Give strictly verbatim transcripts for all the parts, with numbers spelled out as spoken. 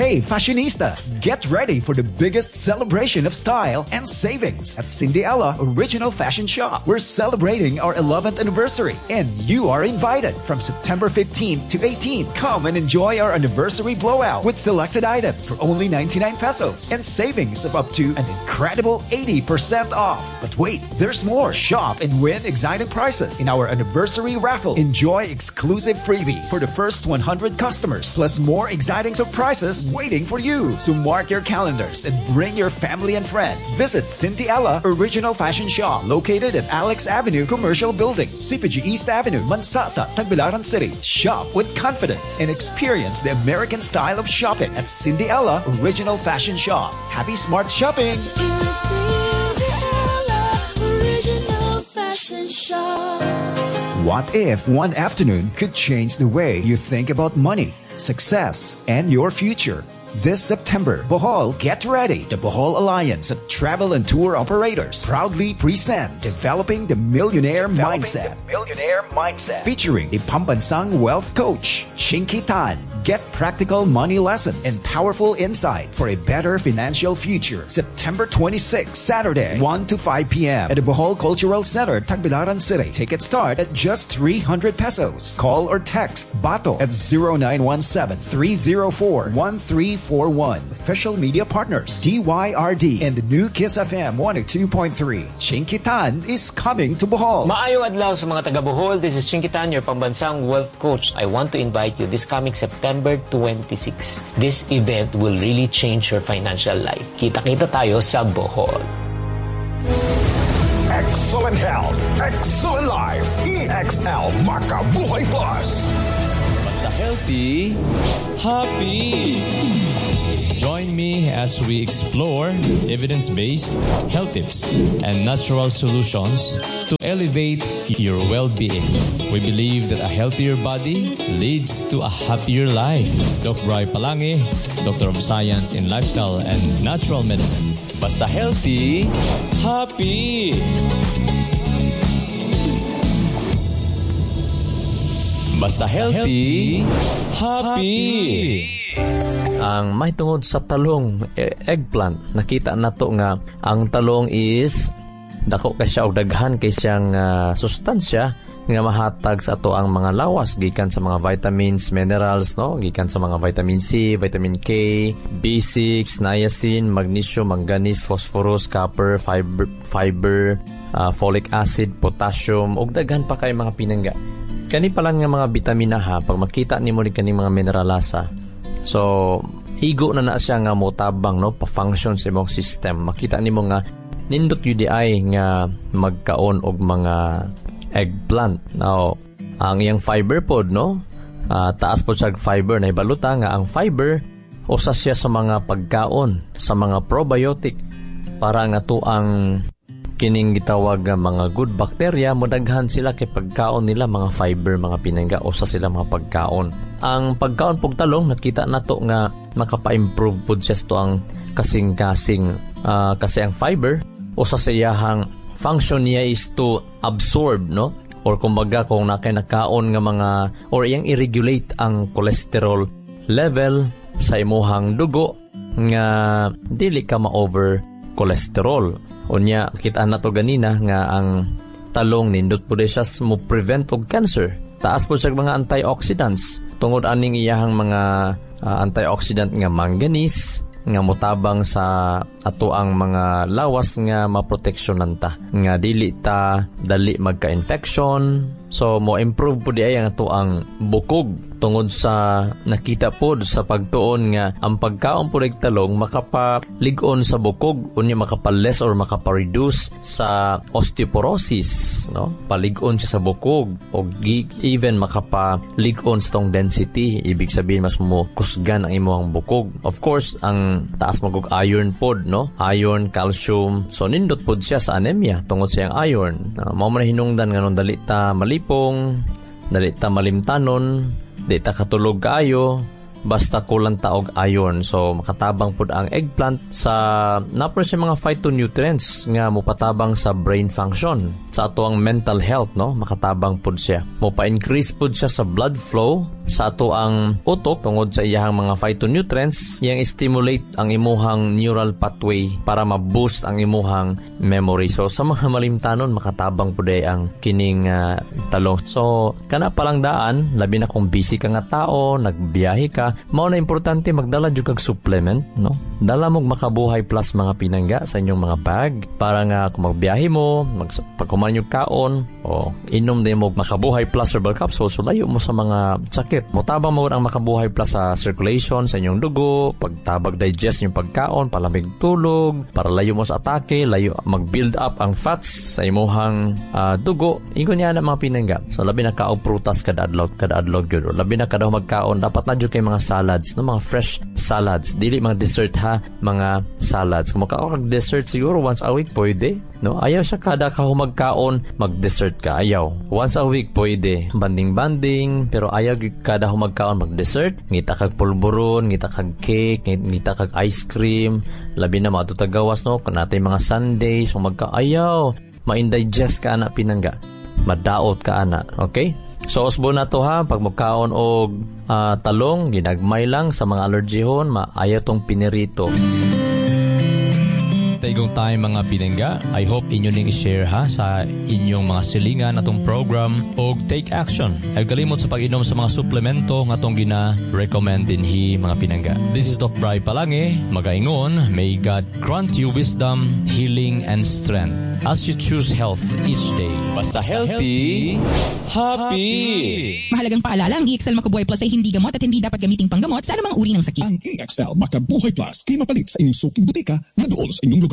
Hey fashionistas, get ready for the biggest celebration of style and savings at Cindy-Ella Original Fashion Shop. We're celebrating our eleventh anniversary and you are invited from September fifteenth to eighteenth. Come and enjoy our anniversary blowout with selected items for only ninety-nine pesos and savings of up to an incredible eighty percent off. But wait, there's more. Shop and win exciting prizes in our anniversary raffle. Enjoy exclusive freebies for the first one hundred customers, plus more exciting surprises waiting for you. So mark your calendars and bring your family and friends. Visit Cindy-Ella Original Fashion Shop, located at Alex Avenue Commercial Building, C P G East Avenue, Mansasa, Tagbilaran City. Shop with confidence and experience the American style of shopping at Cindy-Ella Original Fashion Shop. Happy smart shopping! Original Fashion Shop. What if one afternoon could change the way you think about money, success, and your future? This September, Bohol, get ready. The Bohol Alliance of Travel and Tour Operators proudly presents Developing the Millionaire Developing Mindset. The Millionaire Mindset. Featuring the Pambansang Wealth Coach, Chinky Tan. Get practical money lessons and powerful insights for a better financial future. September twenty-sixth, Saturday, one to five p.m. at the Bohol Cultural Center, Tagbilaran City. Tickets start at just three hundred pesos. Call or text Bato at zero nine one seven, three zero four, one three four one. Official media partners, D Y R D and the new Kiss F M one oh two point three. Chinky Tan is coming to Bohol. Maayong adlaw sa mga taga Bohol. This is Chinky Tan, your Pambansang Wealth Coach. I want to invite you this coming September twenty-sixth. This event will really change your financial life. Kita-kita tayo sa Bohol. Excellent health, excellent life. E X L Makabuhay Plus. Basta healthy, happy. Join me as we explore evidence-based health tips and natural solutions to elevate your well-being. We believe that a healthier body leads to a happier life. Doctor Bri Palangi, Doctor of Science in Lifestyle and Natural Medicine. Basta healthy, happy! Basta healthy, happy! Ang may tungod sa talong, eggplant, nakita na to nga ang talong is dako kay siya og daghan kay siyang uh, sustansya nga mahatag sa ato ang mga lawas gikan sa mga vitamins, minerals, no, gikan sa mga vitamin C, vitamin K, B six, niacin, magnesium, manganese, phosphorus, copper, fiber, fiber, uh, folic acid, potassium ug daghan pa kay mga pinangga. Kani pa lang nga mga bitamina ha, pag makita nimo ni kaning mga mineralasa. So, higo na na siya nga motabang, no, pa-function sa imong system. Makita nimo nga nindot U D I nga magkaon og mga eggplant. Now, ang iyang fiber pod, no, uh, taas pod sa fiber na ibaluta nga ang fiber usa siya sa mga pagkaon sa mga probiotic para nga to ang kining gitawag nga mga good bacteria modaghan sila kay pagkaon nila mga fiber, mga pinangga usa sila mga pagkaon. Ang pagkaon pug talong nakita nato nga makapa-improve pud siya to ang kasing-kasing uh, kasi ang fiber usa sa iyahang function niya is to absorb, no, or kumbaga kung nakay nakaon nga mga or iyang i-regulate ang cholesterol level sa imuhang dugo nga dili ka ma-over cholesterol. Unya kita na to ganina nga ang talong nindot pud siya mo prevent og cancer. Taas po siya mga antioxidants tungod aning iyahang mga uh, antioxidant nga manganese nga motabang sa ato ang mga lawas nga maproteksyonan ta nga dili ta dali magka-infection. So mo improve pud ay ang ato ang bukog tungod sa nakita pod sa pagtuon nga ang pagkaon pud og talong makapalig-on sa bukog unya makapa-less or makapa-reduce sa osteoporosis, no, palig-on siya sa bukog o even makapalig-on sa tong density, ibig sabihin mas mo kusgan ang imong bukog. Of course ang taas magog iron pod, no, iron, calcium, so nindot pod siya sa anemia tungod sa iyang iron. Uh, mao man hinungdan nga non dali ta malipong, dali ta malimtanon, di ta katulog kaayo, basta kulang ta og iron. So makatabang pud ang eggplant sa napro siya mga phytonutrients nga mopatabang sa brain function, sa ato ang mental health, no? Makatabang pud siya. Mopa-increase pud siya sa blood flow sa ato ang utok tungod sa iyang mga phytonutrients yang stimulate ang imuhang neural pathway para ma-boost ang imuhang memory. So sa mga malimtanon makatabang pud ang kining uh, talong. So kana palang daan, labi na kung busy ka nga tao, nagbiyahe ka, mao na importante magdala jud kag supplement, no? Dala mo Makabuhay Plus mga pinangga sa inyong mga bag para nga kung magbiyahe mo, mag pagkuman yung kaon o inom din mo Makabuhay Plus herbal capsules, so layo mo sa mga sakit. Motabang mo ang Makabuhay Plus sa circulation sa inyong dugo, pagtabag digest yung pagkaon, palamig tulog, para layo mo sa atake, layo mag-build up ang fats sa imuhang uh, dugo. Ingon niya na mga pinangga. So labi na kaog prutas kada adlaw, kada adlaw gyud. Labi na kada magkaon dapat na jud kay mga salads, no, mga fresh salads, dili mga dessert ha, mga salads. Kung magkaon kag dessert siguro once a week pwede, no? Ayaw siya kada ka magkaon mag-dessert ka, ayaw. Once a week pwede, banding-banding, pero ayaw kada magkaon mag-dessert. Ngita kag pulburon, ngita kag cake, ngita kag ice cream, labi na mga tutagawas, no? Kanatay mga sundaes, kung magka ayaw, ma-indigest ka ana pinangga, madaot ka ana, okay? So usbo na to ha, pag magkaon og uh, talong, ginagmay lang sa mga allergyhon, maayaw tong pinirito. Taigong time mga pinangga, I hope inyo ning i-share ha sa inyong mga silingan atong program o take action. Ay kalimot sa pag-inom sa mga suplemento nga atong gina-recommend dinhi mga pinangga. This is Doc Bri Palange, magaingon, may God grant you wisdom, healing, and strength as you choose health each day. Basta healthy, happy! Mahalagang paalala, ang E X L Makabuhay Plus ay hindi gamot at hindi dapat gamiting panggamot sa anumang uri ng sakit. Ang E X L Makabuhay Plus kay mapalit sa inyong suking butika na dool sa inyong lugar.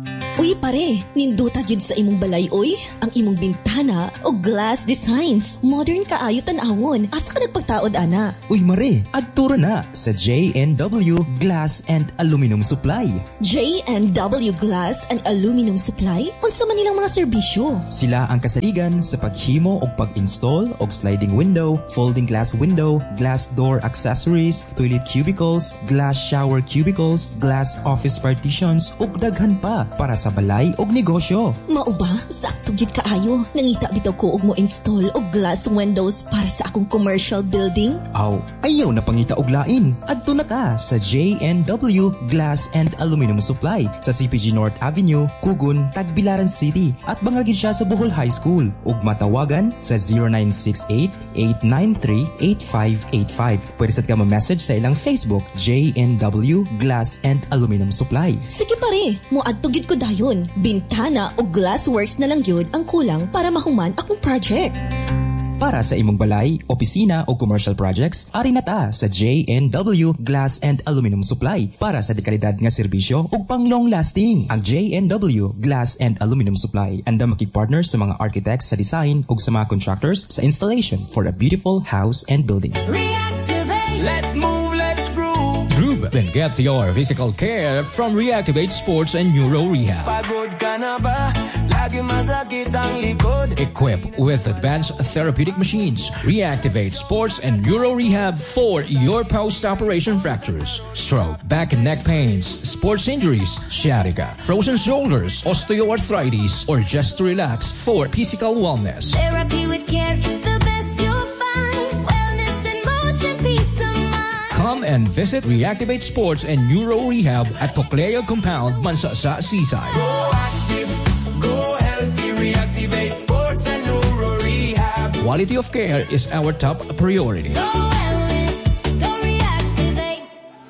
Uy pare, ninduta gyud sa imong balay oy, ang imong bintana o glass designs. Modern kaayo tan-awon. Asa ka nagpagtaod ana? Uy mare, adtura na sa J and W Glass and Aluminum Supply. J and W Glass and Aluminum Supply? Unsa man nilang mga serbisyo? Sila ang kasatigan sa paghimo o pag-install og sliding window, folding glass window, glass door accessories, toilet cubicles, glass shower cubicles, glass office partitions ug daghan pa para sa balay og negosyo. Mao ba? Sakto gyud kaayo. Nangita bitaw ko og mo install og glass windows para sa akong commercial building. Aw, ayaw na pangita og lain. Adto na ka sa J and W Glass and Aluminum Supply sa C P G North Avenue, Kugon, Tagbilaran City at bangagid siya sa Bohol High School ug matawagan sa zero nine six eight, eight nine three, eight five eight five. Pwede sad ka ma-message sa ilang Facebook J and W Glass and Aluminum Supply. Sige pare, moadto gyud ko dayon. Bintana o glass works na lang gyud ang kulang para mahuman akong project. Para sa imong balay, opisina o commercial projects, ari na ta sa J and W Glass and Aluminum Supply para sa dekalidad nga serbisyo ug pang long lasting. Ang J and W Glass and Aluminum Supply anda makig-partner sa mga architects sa design ug sa mga contractors sa installation for a beautiful house and building. Reactivate. Let's move, let's groove. Groove, then get your physical care from Reactivate Sports and Neuro Rehab. Pagod ka na ba? Lagi masakit ang likod. Equipped with advanced therapeutic machines, Reactivate Sports and Neuro Rehab for your post-operation fractures, stroke, back and neck pains, sports injuries, sciatica, frozen shoulders, osteoarthritis, or just to relax for physical wellness. Therapy with care is the best you'll find. Wellness in motion, peace of mind. Come and visit Reactivate Sports and Neuro Rehab at Coclea Compound, Mansasa, Seaside. Go active, go healthy, Reactivate Sports and Neuro Rehab. Quality of care is our top priority. Go wellness, go Reactivate.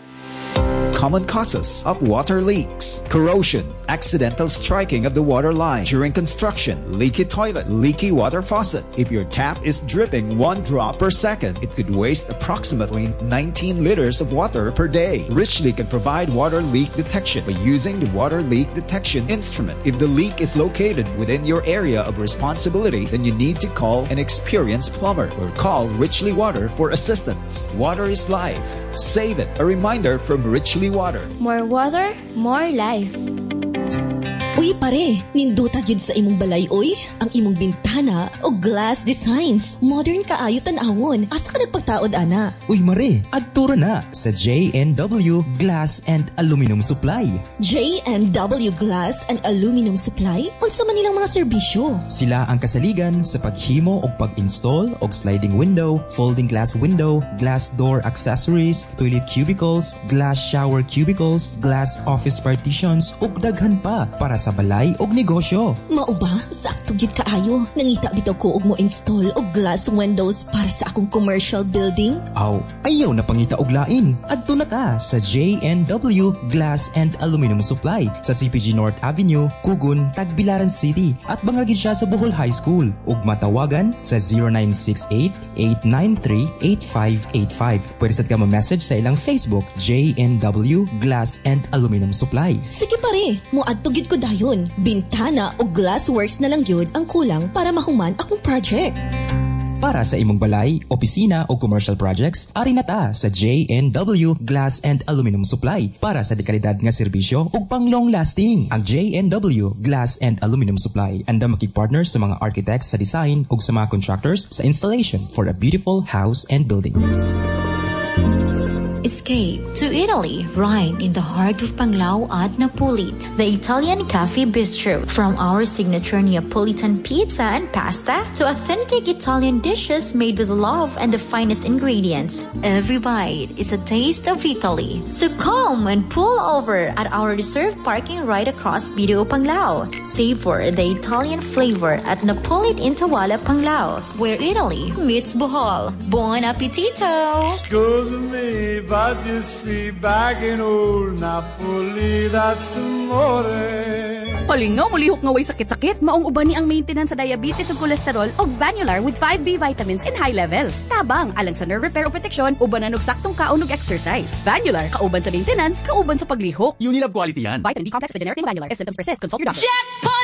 Common causes of water leaks: corrosion, accidental striking of the water line during construction, leaky toilet, leaky water faucet. If your tap is dripping one drop per second, it could waste approximately nineteen liters of water per day. Richly can provide water leak detection by using the water leak detection instrument. If the leak is located within your area of responsibility, then you need to call an experienced plumber or call Richly Water for assistance. Water is life. Save it. A reminder from Richly Water. More water, more life. Uy pare, ninduta gyud sa imong balay oy, ang imong bintana o glass designs. Modern kaayo tan-awon. Asa ka nagpagtaod ana? Uy mare, adtura na sa J and W Glass and Aluminum Supply. J and W Glass and Aluminum Supply? Unsa man nilang mga serbisyo? Sila ang kasaligan sa paghimo o pag-install og sliding window, folding glass window, glass door accessories, toilet cubicles, glass shower cubicles, glass office partitions ug daghan pa para sa balay ug negosyo. Mao ba? Sakto gyud kaayo. Nangita bitaw ko og mo install og glass windows para sa akong commercial building. Aw, ayaw na pangita og lain. Adto na ta sa J and W Glass and Aluminum Supply sa C P G North Avenue, Kugun, Tagbilaran City at bangagid siya sa Bohol High School ug matawagan sa zero nine six eight, eight nine three, eight five eight five. Pwede sad ka mo-message sa ilang Facebook J and W Glass and Aluminum Supply. Sige pare, muadto gyud ko dayon. Bintana o glass works na lang gyud ang kulang para mahuman akong project. Para sa imong balay, opisina o commercial projects, ari na ta sa J and W Glass and Aluminum Supply para sa dekalidad nga serbisyo ug pang long lasting. Ang J and W Glass and Aluminum Supply anda makig-partner sa mga architects sa design ug sa mga contractors sa installation for a beautiful house and building. Escape to Italy, right in the heart of Panglao at Napolit. The Italian Cafe Bistro. From our signature Neapolitan pizza and pasta to authentic Italian dishes made with love and the finest ingredients. Every bite is a taste of Italy. So come and pull over at our reserved parking right across B D O Panglao. Savor the Italian flavor at Napolit in Tawala, Panglao, where Italy meets Bohol. Buon appetito! Excuse me, but you see, back in old Napoli, that's amore. Palingaw, mulihok nga way sakit-sakit, maong uban ni ang maintenance sa diabetes ug cholesterol og Vanular with five B vitamins in high levels. Tabang, alang sa nerve repair o protection, ubanan og saktong kaon og exercise. Vanular, kauban sa maintenance, kauban sa paglihok. Unilab quality yan. Vitamin B complex with generic Vanular. If symptoms persist, consult your doctor. Jackpot!